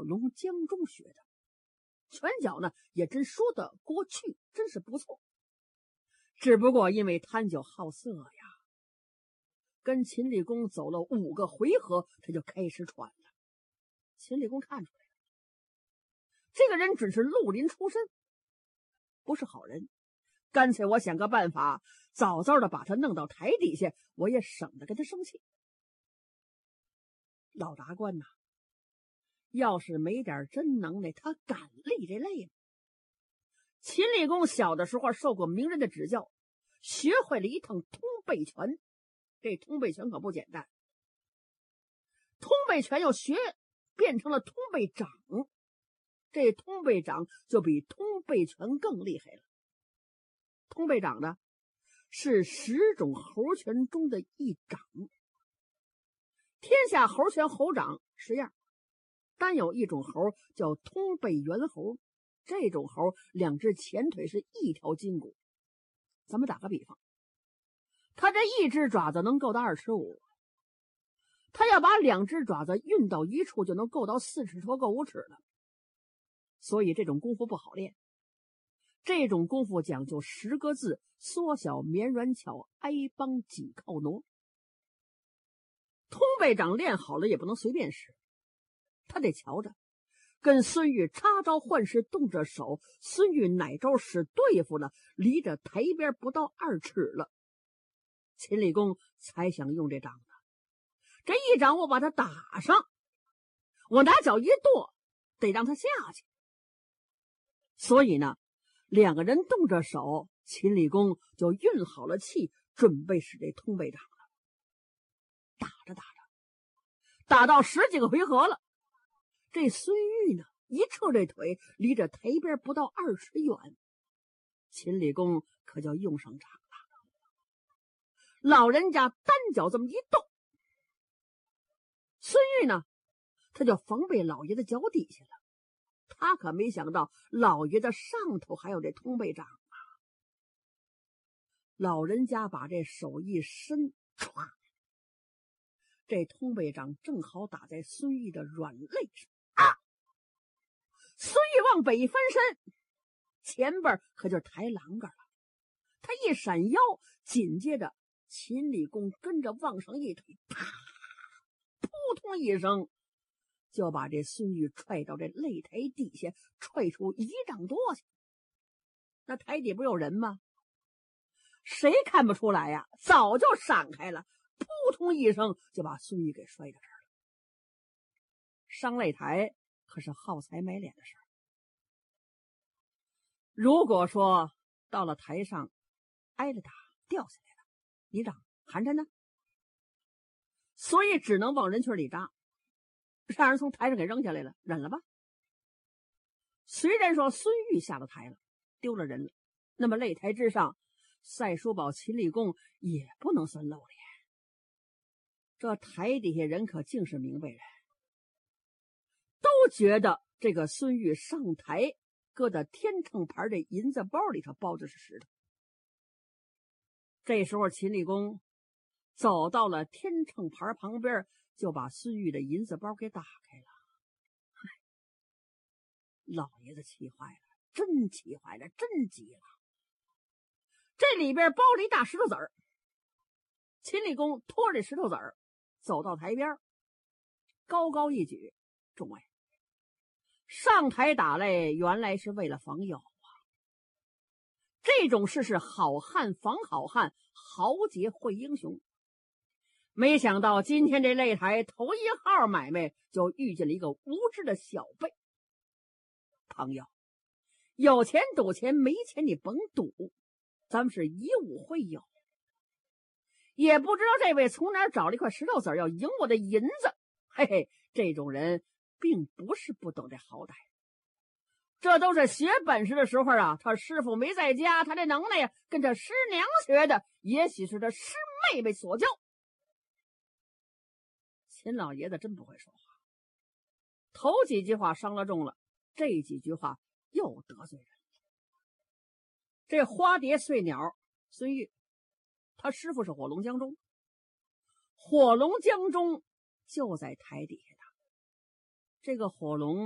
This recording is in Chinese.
龙江中学的，拳脚呢也真说得过去，真是不错。只不过因为贪酒好色呀，跟秦理公走了5个回合，他就开始喘了。秦理公看出来了，这个人准是绿林出身，不是好人。干脆我想个办法，早早的把他弄到台底下，我也省得跟他生气。老达官呐，要是没点真能耐，他敢立这类吗？秦理公小的时候受过名人的指教，学会了一趟通背拳。这通背拳可不简单，通背拳又学变成了通背掌，这通背掌就比通背拳更厉害了。通背掌呢，是10种猴拳中的一掌。天下猴拳猴掌10样，单有一种猴叫通背猿猴，这种猴2只前腿是一条筋骨。咱们打个比方，他这1只爪子能够到2尺5，他要把2只爪子运到一处，就能够到4尺多，够5尺了。所以这种功夫不好练。这种功夫讲究10个字：缩小绵软巧，挨帮挤靠挪。通背掌练好了也不能随便使，他得瞧着，跟孙玉插招换式动着手，孙玉哪招使对付了，离着台边不到2尺了，秦理公才想用这掌呢。这一掌我把他打上，我拿脚一跺，得让他下去。所以呢，2个人动着手，秦理公就运好了气，准备使这通背掌了。打着打着，打到10几个回合了，这孙玉呢一撤这腿，离着台边不到2尺远，秦理公可就用上掌了。老人家单脚这么一动，孙玉呢他就防备老爷子脚底下了。他可没想到老爷子上头还有这通背掌啊！老人家把这手一伸，唰，这通背掌正好打在孙玉的软肋上啊！孙玉往北翻身，前边可就是抬栏杆了。他一闪腰，紧接着秦理公跟着往上一推，啪，扑通一声，就把这孙玉踹到这擂台底下，踹出1丈多去。那台底不有人吗？谁看不出来呀？早就闪开了，扑通一声就把孙玉给摔到这儿了。上擂台可是耗财买脸的事儿。如果说到了台上挨了打掉下来了，你长寒碜呢，所以只能往人群里扎，让人从台上给扔下来了，忍了吧。虽然说孙玉下了台了，丢了人了，那么擂台之上，赛叔宝、秦理公也不能算露脸。这台底下人可竟是明白人，都觉得这个孙玉上台搁在天秤牌的银子包里头包的是石头。这时候秦理公走到了天秤牌旁边，就把孙玉的银子包给打开了。老爷子气坏了，真气坏了，真急了。这里边包了一大石头子儿，秦理公拖着石头子儿走到台边，高高一举：“众位，上台打擂原来是为了防友啊！这种事是好汉防好汉，豪杰会英雄。没想到今天这擂台头1号买卖就遇见了一个无知的小辈。朋友，有钱赌钱，没钱你甭赌，咱们是以武会友。也不知道这位从哪儿找了一块石头子要赢我的银子，嘿嘿，这种人并不是不懂这好歹，这都是学本事的时候啊，他师傅没在家，他这能耐呀跟着师娘学的，也许是他师妹妹所教。秦老爷子真不会说话，头几句话伤了重了，这几句话又得罪人了。这花蝶碎鸟孙玉，他师傅是火龙江中，火龙江中就在台底下的。这个火龙